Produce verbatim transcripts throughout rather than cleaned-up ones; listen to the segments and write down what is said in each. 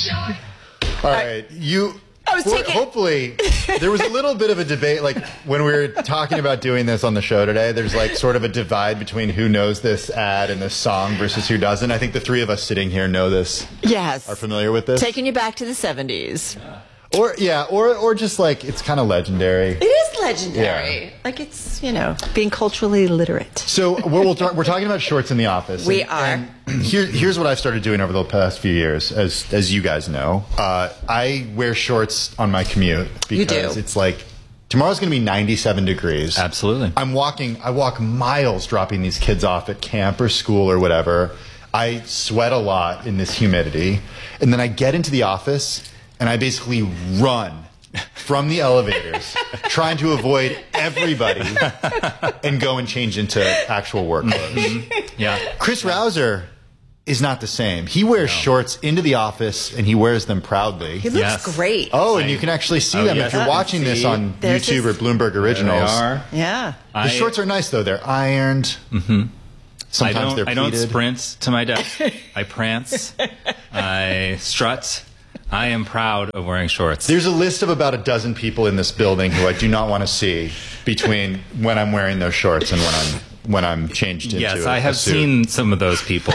All right, you. I was for- taking- hopefully, there was a little bit of a debate. Like when we were talking about doing this on the show today, there's like sort of a divide between who knows this ad and this song versus who doesn't. I think the three of us sitting here know this. Yes. Are familiar with this? Taking you back to the seventies. Or yeah, or or just like it's kind of legendary. It is legendary. Yeah. Like it's, you know, being culturally literate. So we're we'll talk, we're talking about shorts in the office. We and, are. And here, here's what I've started doing over the past few years, as as you guys know. Uh, I wear shorts on my commute because You do. it's like tomorrow's going to be ninety-seven degrees. Absolutely. I'm walking. I walk miles dropping these kids off at camp or school or whatever. I sweat a lot in this humidity, and then I get into the office. And I basically run from the elevators, trying to avoid everybody, and go and change into actual work clothes. Yeah. Chris Rouser is not the same. He wears No. shorts into the office, and he wears them proudly. He looks Yes. great. Oh, and you can actually see Oh, them yes, if you're I can watching this see. on There's YouTube his- or Bloomberg Originals. They are. Yeah. The I, shorts are nice, though. They're ironed. Mm-hmm. I Sometimes don't, they're I don't pleated. sprint to my desk. I prance. I strut. I am proud of wearing shorts. There's a list of about a dozen people in this building who I do not want to see between when I'm wearing those shorts and when I'm when I'm changed into Yes, a, I have a suit. seen some of those people.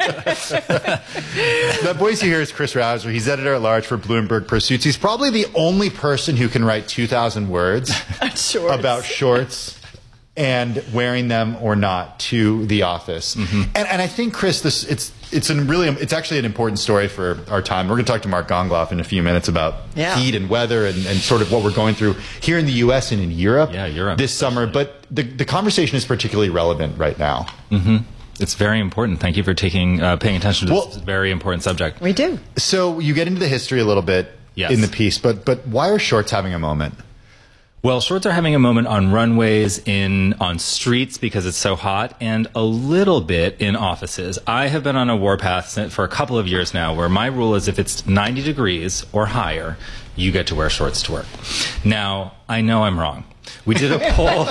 That voice you hear is Chris Rouser. He's editor at large for Bloomberg Pursuits. He's probably the only person who can write two thousand words Shorts. about shorts and wearing them or not to the office. Mm-hmm. And, and I think, Chris, this it's it's a really it's actually an important story for our time. We're going to talk to Mark Gongloff in a few minutes about Yeah. heat and weather and, and sort of what we're going through here in the U S and in Europe, Yeah, Europe, this summer. But the, the conversation is particularly relevant right now. It's very important. Thank you for taking uh, paying attention to Well- this very important subject. We do. So you get into the history a little bit Yes. in the piece, but but why are shorts having a moment? Well, shorts are having a moment on runways, in on streets because it's so hot, and a little bit in offices. I have been on a warpath since- for a couple of years now, where my rule is if it's ninety degrees or higher, you get to wear shorts to work. Now, I know I'm wrong. We did a poll.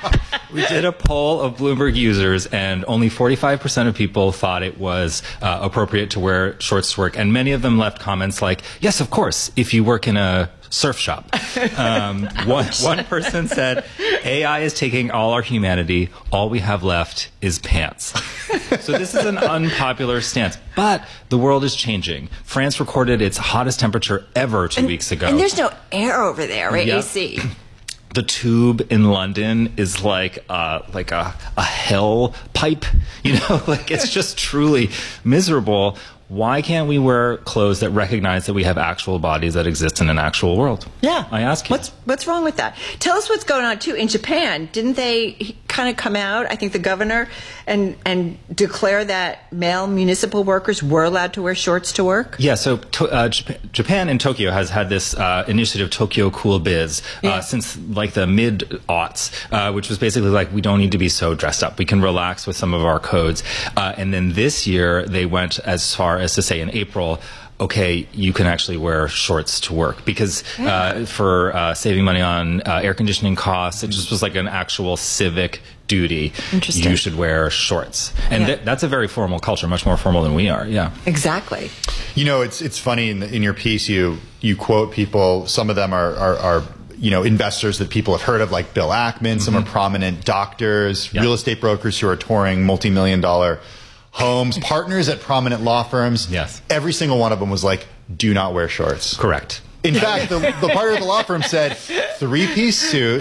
We did a poll of Bloomberg users, and only forty-five percent of people thought it was uh, appropriate to wear shorts to work. And many of them left comments like, yes, of course, if you work in a surf shop. Um, one, one person said, A I is taking all our humanity. All we have left is pants. So this is an unpopular stance, but the world is changing. France recorded its hottest temperature ever two weeks ago. And there's no air over there, right? Yeah. A C. The tube in London is like uh, like a, a hell pipe, you know, like it's just truly miserable. Why can't we wear clothes that recognize that we have actual bodies that exist in an actual world? Yeah. I ask you. What's what's wrong with that? Tell us what's going on too in Japan. Didn't they kind of come out, I think the governor, and and declare that male municipal workers were allowed to wear shorts to work? Yeah, so to, uh, Japan, Japan and Tokyo has had this uh, initiative, Tokyo Cool Biz, uh, Yeah. since like the mid-aughts, uh, which was basically like, we don't need to be so dressed up. We can relax with some of our codes. Uh, and then this year, they went as far as to say in April, okay, you can actually wear shorts to work because uh, for uh, saving money on uh, air conditioning costs, it just was like an actual civic duty. Interesting. You should wear shorts. And Yeah. th- that's a very formal culture, much more formal than we are, yeah. Exactly. You know, it's it's funny in, the, in your piece you you quote people. Some of them are are, are you know investors that people have heard of, like Bill Ackman. Some are prominent doctors, Yeah. real estate brokers who are touring multi-million dollar homes, partners at prominent law firms. Yes. Every single one of them was like, "Do not wear shorts." Correct. In fact, the, the partner at the law firm said three-piece suit,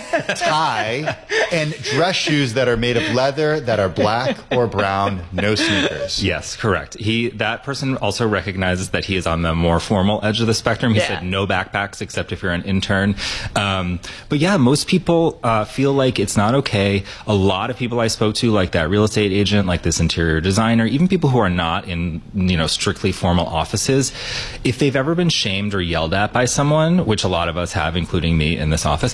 tie, and dress shoes that are made of leather, that are black or brown, no sneakers. Yes, correct. He that person also recognizes that he is on the more formal edge of the spectrum. He Yeah. said no backpacks except if you're an intern. Um, but yeah, most people uh, feel like it's not okay. A lot of people I spoke to, like that real estate agent, like this interior designer, even people who are not in you know strictly formal offices, if they've ever been shamed or yelled at by someone, which a lot of us have, including me in this office,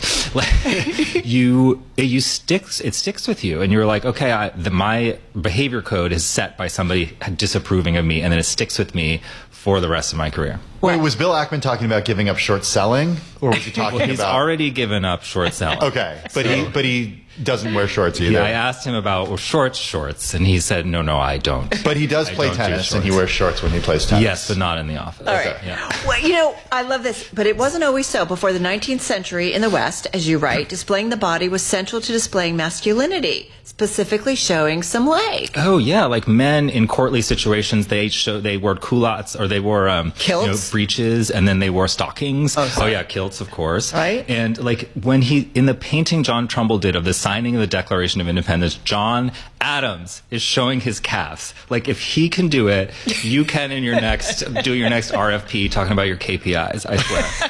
you it, you sticks it sticks with you, and you're like, okay, I, the, my behavior code is set by somebody disapproving of me, and then it sticks with me for the rest of my career. Wait, was Bill Ackman talking about giving up short selling, or was he talking Well, he's about? already given up short selling. Okay, but he but he doesn't wear shorts either. Yeah, I asked him about well, shorts, shorts, and he said, no, no, I don't. But he does I play don't do tennis, and he shorts. wears shorts when he plays tennis. Yes, but not in the office. All right. Yeah. Well, you know, I love this, but it wasn't always so. Before the nineteenth century in the West, as you write, displaying the body was central to displaying masculinity, specifically showing some leg. Oh yeah, like men in courtly situations, they show they wore culottes or they wore um, Kilts? you know, breeches, and then they wore stockings. Oh, sorry. yeah, kilts, of course. Right. And like when he in the painting John Trumbull did of the signing of the Declaration of Independence, John Adams is showing his calves. Like if he can do it, you can in your next do your next R F P talking about your K P Is. I swear.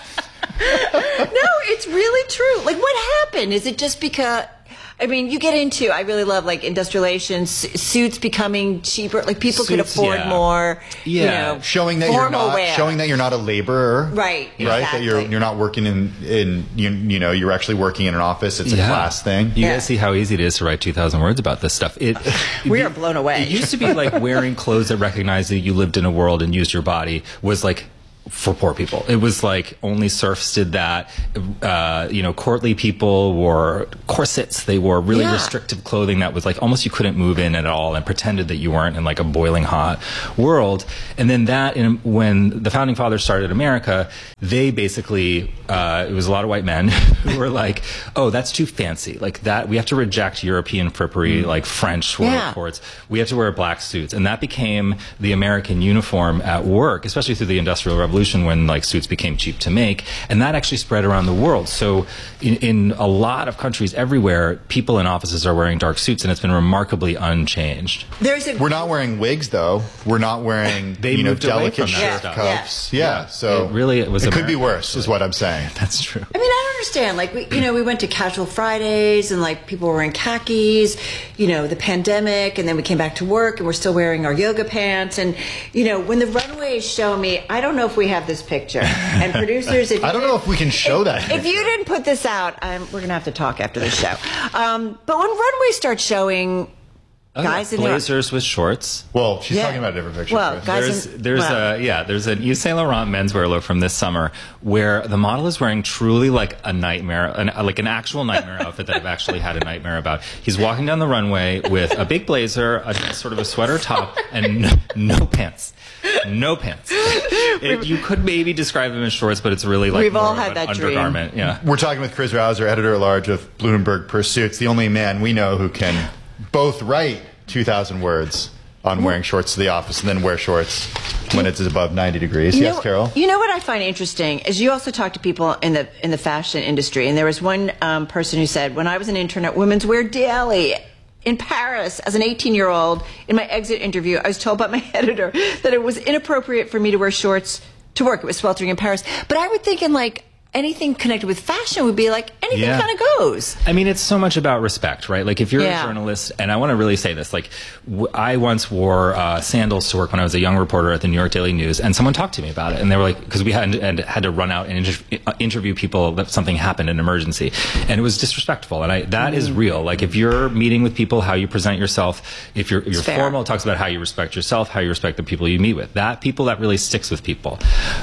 No, it's really true. Like, what happened? Is it just because? I mean, you get into, I really love like industrialization, su- suits becoming cheaper. Like people could Suits, afford yeah. more, Yeah. you know, Showing that you're formal not wear. showing that you're not a laborer, Right, Right, that you're exactly. you're not working in in you, you know you're actually working in an office. It's a Yeah. class thing. You Yeah. guys see how easy it is to write two thousand words about this stuff. It We are blown away. It used to be like wearing clothes that recognized that you lived in a world and used your body was like for poor people. It was like only serfs did that. Uh, you know, courtly people wore corsets. They wore really Yeah. restrictive clothing that was like almost you couldn't move in at all, and pretended that you weren't in like a boiling hot world. And then that, in, when the founding fathers started America, they basically uh, it was a lot of white men who were like, "Oh, that's too fancy. Like that, we have to reject European frippery, like French royal Yeah. courts. We have to wear black suits." And that became the American uniform at work, especially through the Industrial Revolution, when like suits became cheap to make, and that actually spread around the world. So in, in a lot of countries everywhere, people in offices are wearing dark suits, and it's been remarkably unchanged. There's a We're not wearing wigs though. We're not wearing They you know moved away delicate from that shirt stuff. cuffs. Yeah, Yeah. so It really it was It could be American, worse, is what I'm saying. That's true. I mean, I don't understand. Like, we, you know, we went to casual Fridays and like people were wearing khakis, you know, the pandemic, and then we came back to work and we're still wearing our yoga pants. And, you know, when the runways show me, I don't know if we have this picture. And producers, if I don't know if we can show if, that. If you didn't put this out, um, we're going to have to talk after the show. Um, but when runways start showing guys in their blazers with shorts. Well, she's Yeah. talking about a different picture. Well, Chris. guys There's in- there's well. a yeah there's an Yves Saint Laurent menswear look from this summer where the model is wearing truly like a nightmare, an, like an actual nightmare outfit that I've actually had a nightmare about. He's walking down the runway with a big blazer, a sort of a sweater top, and no, no pants. No pants. It, you could maybe describe them as shorts, but it's really like We've more all of had an that dream. undergarment. Yeah. We're talking with Chris Rouser, editor at large of Bloomberg Pursuits, the only man we know who can both write two thousand words on wearing shorts to the office and then wear shorts when it's above ninety degrees. You Yes, know, Carol? You know what I find interesting is you also talk to people in the in the fashion industry, and there was one um, person who said, when I was an intern at Women's Wear Daily in Paris as an eighteen-year-old, in my exit interview, I was told by my editor that it was inappropriate for me to wear shorts to work. It was sweltering in Paris. But I would think in like anything connected with fashion would be like anything Yeah. kind of goes. I mean, it's so much about respect, right? Like, if you're Yeah. a journalist, and I want to really say this, like, w- I once wore uh, sandals to work when I was a young reporter at the New York Daily News, and someone talked to me about it, and they were like, because we had and had to run out and inter- uh, interview people that something happened, an emergency, and it was disrespectful, and I, that Mm. is real. Like, if you're meeting with people, how you present yourself, if you're, you're fair. formal, it talks about how you respect yourself, how you respect the people you meet with. That people that really sticks with people.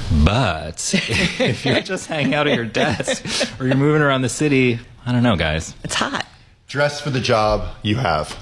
But if you're just hanging out at your desk or you're moving around the city, I don't know, guys. It's hot. Dress for the job you have.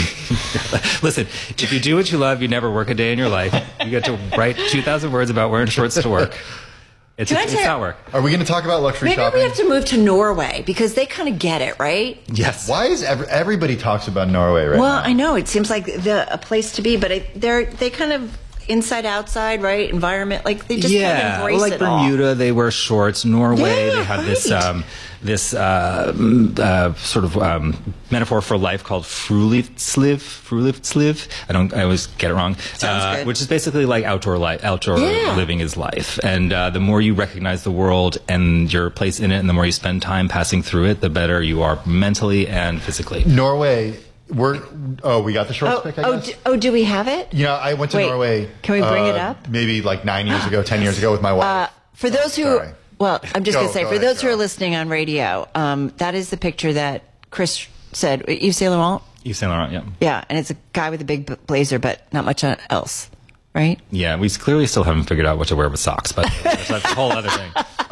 Listen, if you do what you love, you never work a day in your life. You get to write two thousand words about wearing shorts to work. It's, Can I it's tell you- not work. Are we going to talk about luxury Maybe shopping? we have to move to Norway because they kind of get it, right? Yes. Why is every, everybody talks about Norway right Well, now? I know it seems like the a place to be, but it, they're they kind of inside outside, right? Environment, like they just kind of Yeah, embrace like it all. Bermuda, they wear shorts. Norway, Yeah, they have this right. um, this uh, mm, uh, sort of um, metaphor for life called frulivsliv. Frulivsliv. I don't. I always get it wrong. Sounds uh, good. Which is basically like outdoor life. Outdoor Yeah. living is life, and uh, the more you recognize the world and your place in it, and the more you spend time passing through it, the better you are mentally and physically. Norway, we're, oh, we got the shorts Oh, pick, I oh, guess? do, oh, do we have it? You know, I went to Wait, Norway. can we bring it uh, up? Maybe like nine years ago, ten years ago with my wife. Uh, for those who, sorry. well, I'm just Go- going to say, go for ahead, those who are Carol. listening on radio, um, that is the picture that Chris said. Yves Saint Laurent? Yves Saint Laurent, yeah. Yeah, and it's a guy with a big b- blazer, but not much else, right? Yeah, we clearly still haven't figured out what to wear with socks, but that's a whole other thing.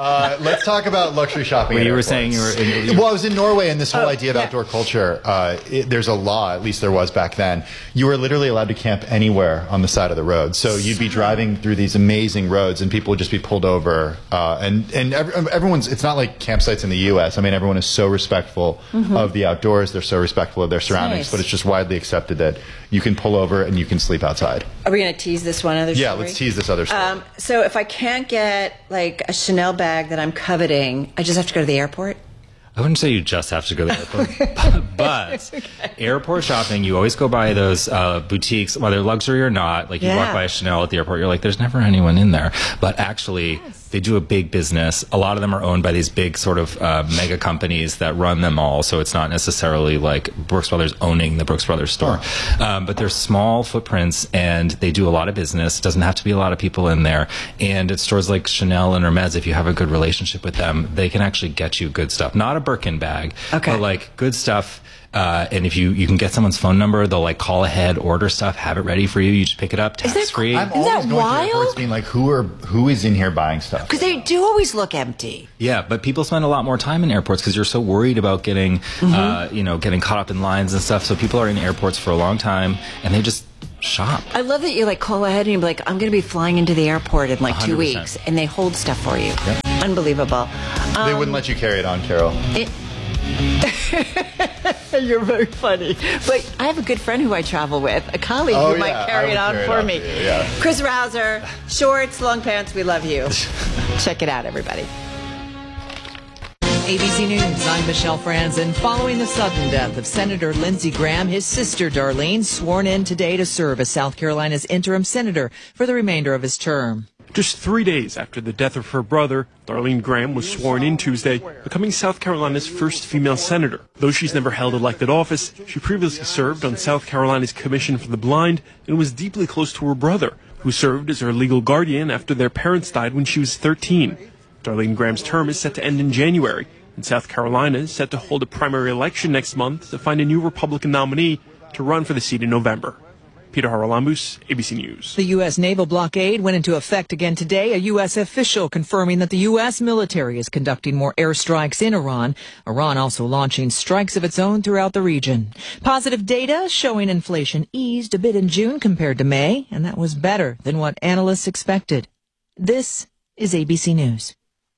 Uh, let's talk about luxury shopping. Well, at you were airports. saying you were. In, you Well, I was in Norway, and this whole Oh, idea of yeah. outdoor culture. Uh, it, there's a law, at least there was back then. You were literally allowed to camp anywhere on the side of the road. So you'd be driving through these amazing roads, and people would just be pulled over. Uh, and and every, everyone's. It's not like campsites in the U S. I mean, everyone is so respectful mm-hmm. of the outdoors. They're so respectful of their surroundings. Nice. But it's just widely accepted that you can pull over and you can sleep outside. Are we going to tease this one other story? Yeah, let's tease this other story. Um, so if I can't get like a Chanel bag that I'm coveting, I just have to go to the airport? I wouldn't say you just have to go to the airport, but, but okay. airport shopping, you always go by those uh, boutiques, whether luxury or not. Like you Yeah. walk by a Chanel at the airport, you're like, there's never anyone in there. But actually, yes. they do a big business. A lot of them are owned by these big sort of uh, mega companies that run them all. So it's not necessarily like Brooks Brothers owning the Brooks Brothers store. Oh. Um, but they're small footprints and they do a lot of business. It doesn't have to be a lot of people in there. And at stores like Chanel and Hermes, if you have a good relationship with them, they can actually get you good stuff. Not a Birkin bag, okay. but like good stuff. Uh, and if you, you can get someone's phone number, they'll like call ahead, order stuff, have it ready for you. You just pick it up, tax free. I'm Isn't always that going wild? to airports being like, who are who is in here buying stuff? Because they do always look empty. Yeah, but people spend a lot more time in airports because you're so worried about getting, mm-hmm. uh, you know, getting caught up in lines and stuff. So people are in airports for a long time, and they just shop. I love that you like call ahead and you're like, I'm going to be flying into the airport in like two one hundred percent. weeks, and they hold stuff for you. Yep. Unbelievable. Um, They wouldn't let you carry it on, Carol. It, You're very funny. But I have a good friend who I travel with, a colleague oh, who yeah, might carry it on carry for it on me. for you, yeah. Chris Rouser, shorts, long pants, we love you. Check it out, everybody. A B C News, I'm Michelle Franzen. Following the sudden death of Senator Lindsey Graham, his sister Darlene sworn in today to serve as South Carolina's interim senator for the remainder of his term. Just three days after the death of her brother, Darlene Graham was sworn in Tuesday, becoming South Carolina's first female senator. Though she's never held elected office, she previously served on South Carolina's Commission for the Blind and was deeply close to her brother, who served as her legal guardian after their parents died when she was thirteen. Darlene Graham's term is set to end in January, and South Carolina is set to hold a primary election next month to find a new Republican nominee to run for the seat in November. Peter Haralambous, A B C News. The U S naval blockade went into effect again today, a U S official confirming that the U S military is conducting more airstrikes in Iran. Iran also launching strikes of its own throughout the region. Positive data showing inflation eased a bit in June compared to May, and that was better than what analysts expected. This is A B C News.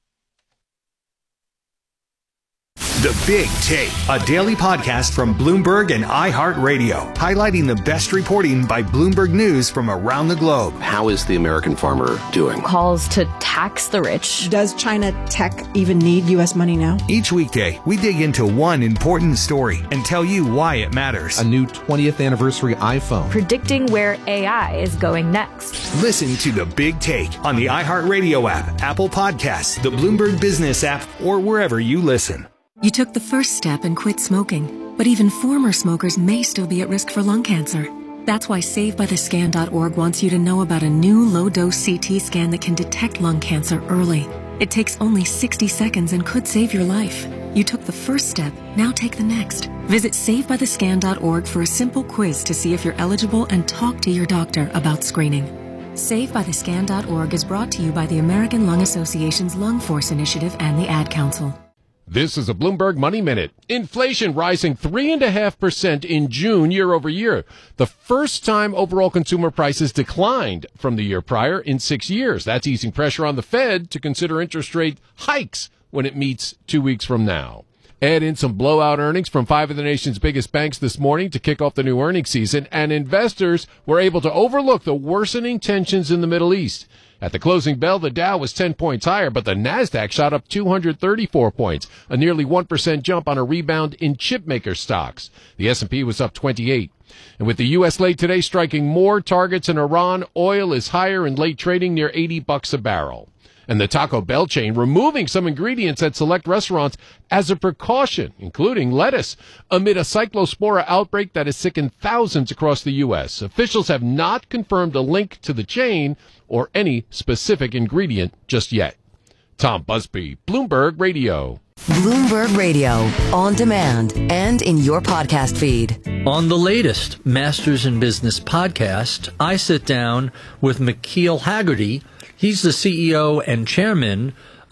The Big Take, a daily podcast from Bloomberg and iHeartRadio, highlighting the best reporting by Bloomberg News from around the globe. How is the American farmer doing? Calls to tax the rich. Does China tech even need U S money now? Each weekday, we dig into one important story and tell you why it matters. A new twentieth anniversary iPhone. Predicting where A I is going next. Listen to The Big Take on the iHeartRadio app, Apple Podcasts, the Bloomberg Business app, or wherever you listen. You took the first step and quit smoking, but even former smokers may still be at risk for lung cancer. That's why Save By The Scan dot org wants you to know about a new low-dose C T scan that can detect lung cancer early. It takes only sixty seconds and could save your life. You took the first step, now take the next. Visit Save By The Scan dot org for a simple quiz to see if you're eligible and talk to your doctor about screening. Save By The Scan dot org is brought to you by the American Lung Association's Lung Force Initiative and the Ad Council. This is a Bloomberg Money Minute. Inflation rising three point five percent in June year over year. The first time overall consumer prices declined from the year prior in six years. That's easing pressure on the Fed to consider interest rate hikes when it meets two weeks from now. Add in some blowout earnings from five of the nation's biggest banks this morning to kick off the new earnings season, and investors were able to overlook the worsening tensions in the Middle East. At the closing bell, the Dow was ten points higher, but the Nasdaq shot up two hundred thirty-four points, a nearly one percent jump on a rebound in chipmaker stocks. The S and P was up twenty-eight. And with the U S late today striking more targets in Iran, oil is higher in late trading near eighty bucks a barrel. And the Taco Bell chain removing some ingredients at select restaurants as a precaution, including lettuce, amid a cyclospora outbreak that has sickened thousands across the U S. Officials have not confirmed a link to the chain or any specific ingredient just yet. Tom Busby, Bloomberg Radio. Bloomberg Radio, on demand and in your podcast feed. On the latest Masters in Business podcast, I sit down with McKeel Hagerty. He's the C E O and chairman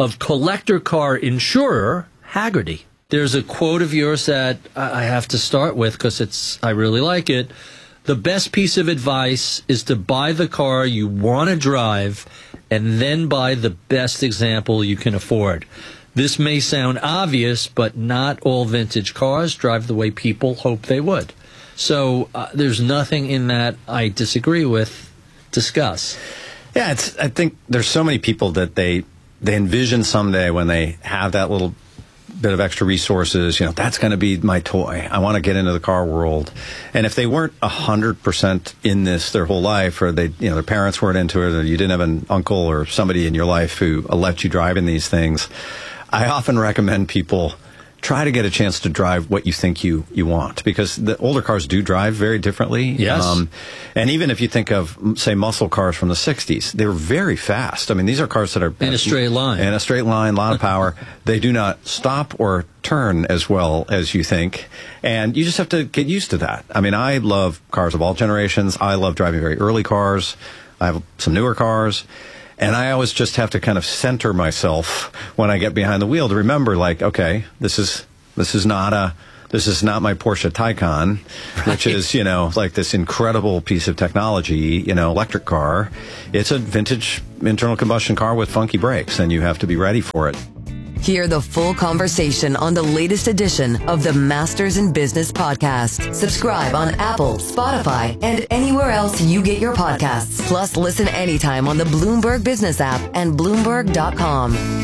of collector car insurer Hagerty. There's a quote of yours that I have to start with because it's I really like it. The best piece of advice is to buy the car you want to drive and then buy the best example you can afford. This may sound obvious, but not all vintage cars drive the way people hope they would. So uh, there's nothing in that I disagree with. Discuss. Yeah, it's. I think there's so many people that they they envision someday when they have that little bit of extra resources, you know, that's going to be my toy. I want to get into the car world. And if they weren't one hundred percent in this their whole life, or they, you know, their parents weren't into it, or you didn't have an uncle or somebody in your life who let you drive in these things, I often recommend people try to get a chance to drive what you think you, you want, because the older cars do drive very differently. Yes. Um, and even if you think of, say, muscle cars from the sixties, they were very fast. I mean, these are cars that are... In a straight line. In a straight line, a lot of power. They do not stop or turn as well as you think. And you just have to get used to that. I mean, I love cars of all generations. I love driving very early cars. I have some newer cars. And I always just have to kind of center myself when I get behind the wheel to remember, like, okay, this is this is not a this is not my Porsche Taycan, right, which is, you know, like this incredible piece of technology, you know, electric car. It's a vintage internal combustion car with funky brakes, and you have to be ready for it. Hear the full conversation on the latest edition of the Masters in Business podcast. Subscribe on Apple, Spotify, and anywhere else you get your podcasts. Plus, listen anytime on the Bloomberg Business app and Bloomberg dot com.